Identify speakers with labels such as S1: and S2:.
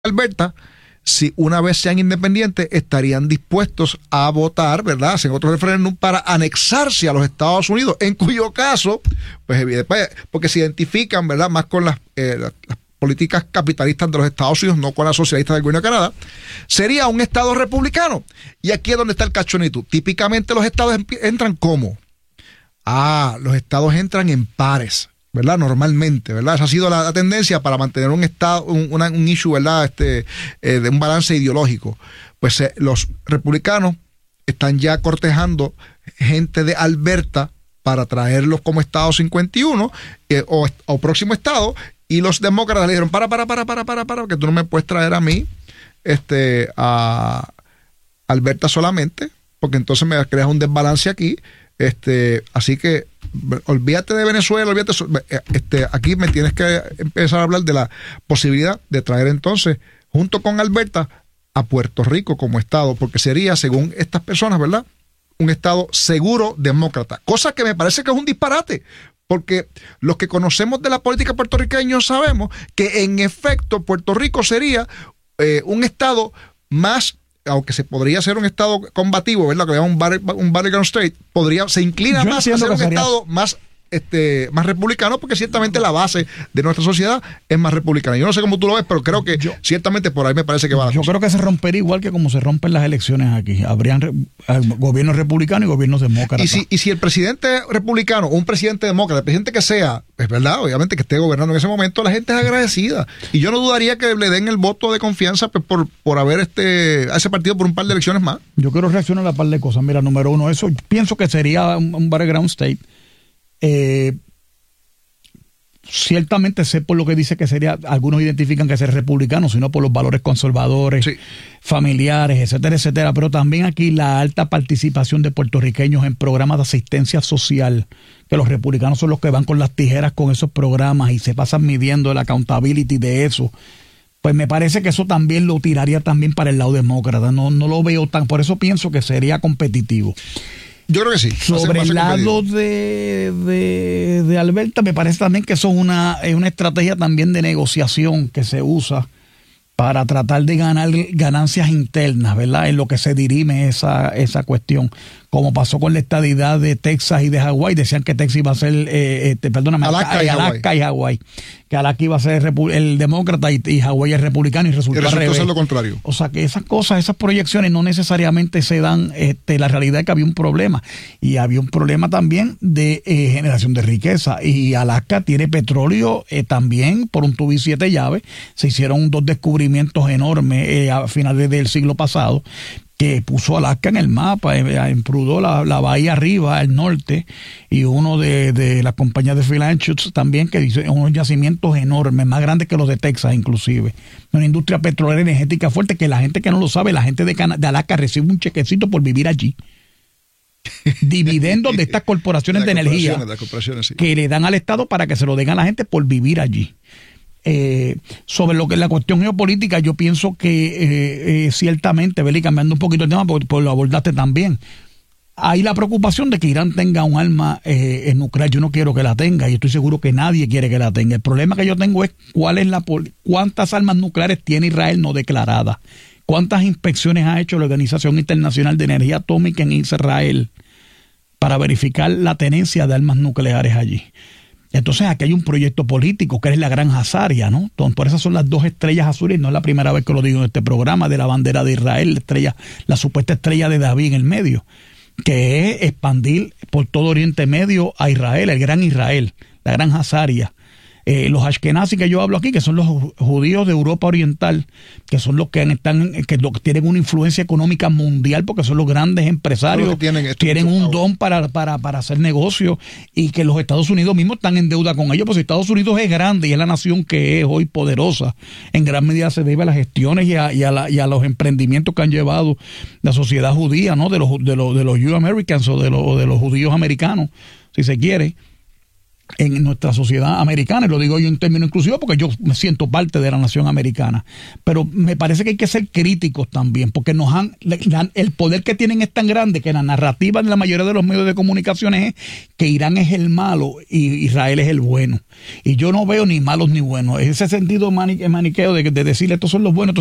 S1: Alberta, si una vez sean independientes, estarían dispuestos a votar, ¿verdad?, hacen otro referéndum para anexarse a los Estados Unidos, en cuyo caso, pues porque se identifican, ¿verdad?, más con las políticas capitalistas de los Estados Unidos, no con las socialistas del gobierno de Canadá, sería un estado republicano. Y aquí es donde está el cachonito. Típicamente los estados entran ¿cómo? Los estados entran en pares, ¿verdad? Normalmente, ¿verdad? Esa ha sido la tendencia para mantener un estado, un issue, ¿verdad? De un balance ideológico. Pues los republicanos están ya cortejando gente de Alberta para traerlos como estado 51 o próximo estado, y los demócratas le dijeron, para, que tú no me puedes traer a mí a Alberta solamente, porque entonces me creas un desbalance aquí. Así que olvídate de Venezuela, aquí me tienes que empezar a hablar de la posibilidad de traer entonces, junto con Alberta, a Puerto Rico como estado, porque sería, según estas personas, ¿verdad?, un estado seguro demócrata, cosa que me parece que es un disparate, porque los que conocemos de la política puertorriqueña sabemos que en efecto Puerto Rico sería un estado más, aunque se podría ser un estado combativo, ¿verdad?, que llaman un battleground state, se inclina más a ser un estado más republicano, porque ciertamente la base de nuestra sociedad es más republicana. Yo no sé cómo tú lo ves, pero creo que ciertamente por ahí me parece que va la cosa.
S2: Yo creo que se rompería igual que como se rompen las elecciones aquí. Habrían gobiernos republicanos y gobiernos demócratas.
S1: Y si el presidente republicano o un presidente demócrata, el presidente que sea, es verdad, obviamente que esté gobernando en ese momento, la gente es agradecida. Y yo no dudaría que le den el voto de confianza, pues, por haber a ese partido por un par de elecciones más.
S2: Yo quiero reaccionar a un par de cosas. Mira, número uno, eso pienso que sería un battleground state. Ciertamente sé por lo que dice que sería, algunos identifican que ser republicano, sino por los valores conservadores, sí, familiares, etcétera, pero también aquí la alta participación de puertorriqueños en programas de asistencia social, que los republicanos son los que van con las tijeras con esos programas y se pasan midiendo el accountability de eso. Pues me parece que eso también lo tiraría también para el lado demócrata. No lo veo tan, por eso pienso que sería competitivo.
S1: Yo creo que sí.
S2: Sobre el lado de Alberta, me parece también que eso es una estrategia también de negociación que se usa para tratar de ganar ganancias internas, ¿verdad?, en lo que se dirime esa cuestión. Como pasó con la estadidad de Texas y de Hawái, decían que Texas iba a ser, Alaska y Hawái, que Alaska iba a ser el demócrata y Hawái el republicano, y resultó al revés.
S1: Ser lo contrario.
S2: O sea que esas cosas, esas proyecciones no necesariamente se dan, la realidad es que había un problema, y había un problema también de generación de riqueza, y Alaska tiene petróleo también por un tubo y 7 llaves. Se hicieron 2 descubrimientos enormes a finales del siglo pasado, que puso Alaska en el mapa, emprudó la bahía arriba, al norte, y uno de las compañías de Phil Anschutz también, que dice unos yacimientos enormes, más grandes que los de Texas inclusive. Una industria petrolera energética fuerte, que la gente que no lo sabe, la gente de Alaska recibe un chequecito por vivir allí. Dividendos de estas corporaciones de energía sí, que le dan al Estado para que se lo den a la gente por vivir allí. Sobre lo que es la cuestión geopolítica, yo pienso que ciertamente, Beli, cambiando un poquito el tema, porque lo abordaste también, hay la preocupación de que Irán tenga un arma nuclear. Yo no quiero que la tenga, y estoy seguro que nadie quiere que la tenga. El problema que yo tengo es cuántas armas nucleares tiene Israel no declaradas, cuántas inspecciones ha hecho la Organización Internacional de Energía Atómica en Israel para verificar la tenencia de armas nucleares allí. Entonces aquí hay un proyecto político que es la Gran Hazaria, ¿no? Por eso son las 2 estrellas azules, no es la primera vez que lo digo en este programa, de la bandera de Israel, la supuesta estrella de David en el medio, que es expandir por todo Oriente Medio a Israel, el Gran Israel, la Gran Hazaria. Los ashkenazis que yo hablo aquí, que son los judíos de Europa Oriental, que son los que tienen una influencia económica mundial, porque son los grandes empresarios, tienen un don para hacer negocios, y que los Estados Unidos mismos están en deuda con ellos, pues Estados Unidos es grande y es la nación que es hoy poderosa. En gran medida se debe a las gestiones y a los emprendimientos que han llevado la sociedad judía, ¿no?, de los Jew Americans o de los judíos americanos, si se quiere. en nuestra sociedad americana, y lo digo yo en términos inclusivos porque yo me siento parte de la nación americana, pero me parece que hay que ser críticos también, porque el poder que tienen es tan grande que la narrativa de la mayoría de los medios de comunicaciones es que Irán es el malo y Israel es el bueno, y yo no veo ni malos ni buenos, ese sentido maniqueo de decirle estos son los buenos,